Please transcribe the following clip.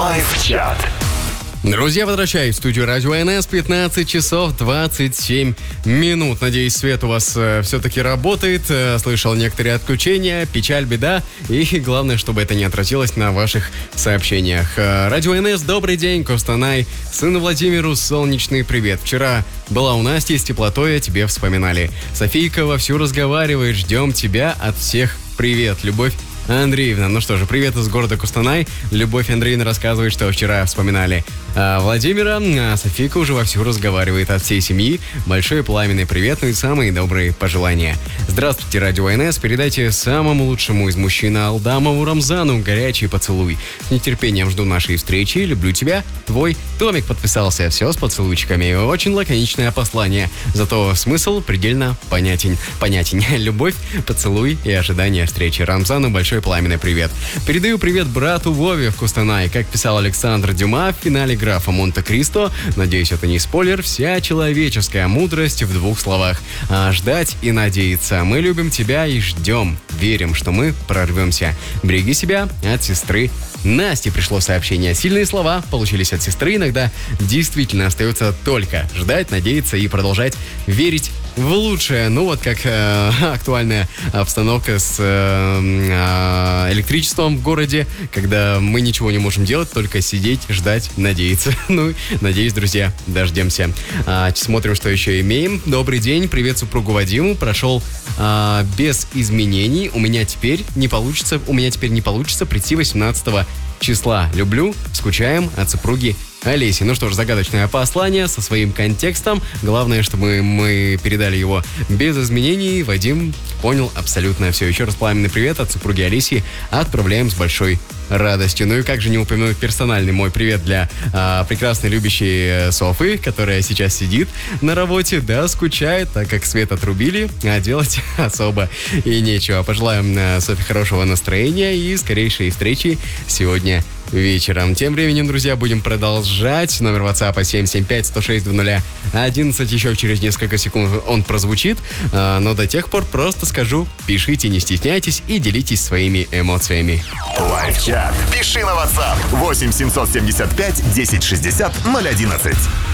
Лайв-чат. Друзья, возвращаюсь в студию Радио НС, 15 часов 27 минут. Надеюсь, свет у вас все-таки работает. Слышал некоторые отключения, печаль, беда. И главное, чтобы это не отразилось на ваших сообщениях. Радио НС, добрый день, Костанай. Сыну Владимиру солнечный привет. Вчера была у Насти с теплотой, о тебе вспоминали. Софийка вовсю разговаривает, ждем тебя от всех. Привет, Любовь Андреевна. Ну что же, привет из города Костанай. Любовь Андреевна рассказывает, что вчера вспоминали Владимира. Софийка уже вовсю разговаривает от всей семьи. Большой пламенный привет, ну и самые добрые пожелания. Здравствуйте, Радио НС. Передайте самому лучшему из мужчин Алдамову Рамзану горячий поцелуй. С нетерпением жду нашей встречи. Люблю тебя. Твой Томик подписался. Все с поцелуйчиками. Очень лаконичное послание. Зато смысл предельно понятен. Любовь, поцелуй и ожидание встречи. Рамзану большой пламенный привет. Передаю привет брату Вове в Костанай. Как писал Александр Дюма в финале графа Монте-Кристо, надеюсь, это не спойлер, вся человеческая мудрость в двух словах. Ждать и надеяться. Мы любим тебя и ждем. Верим, что мы прорвемся. Береги себя от сестры Насти. Пришло сообщение. Сильные слова получились от сестры. Иногда действительно остается только ждать, надеяться и продолжать верить в лучшее. Ну вот как актуальная обстановка с электричеством в городе, когда мы ничего не можем делать, только сидеть, ждать, надеяться. Ну, надеюсь, друзья, дождемся. Смотрим, что еще имеем. Добрый день, привет супругу Вадиму. Прошел без изменений. У меня теперь не получится прийти 18 числа. Люблю, скучаем от супруги Олеси. Ну что ж, загадочное послание со своим контекстом. Главное, чтобы мы передали его без изменений. Вадим понял абсолютно все. Еще раз пламенный привет от супруги Олеси. Отправляем с большой радостью. Ну и как же не упомянуть персональный мой привет для прекрасной любящей Софы, которая сейчас сидит на работе, да, скучает, так как свет отрубили, а делать особо и нечего. Пожелаем Софе хорошего настроения и скорейшей встречи сегодня вечером. Тем временем, друзья, будем продолжать. Номер WhatsApp 775-106-00-11. Еще через несколько секунд он прозвучит. Но до тех пор просто скажу, пишите, не стесняйтесь и делитесь своими эмоциями. Лайв-чат. Пиши на WhatsApp 8 775 1060 011.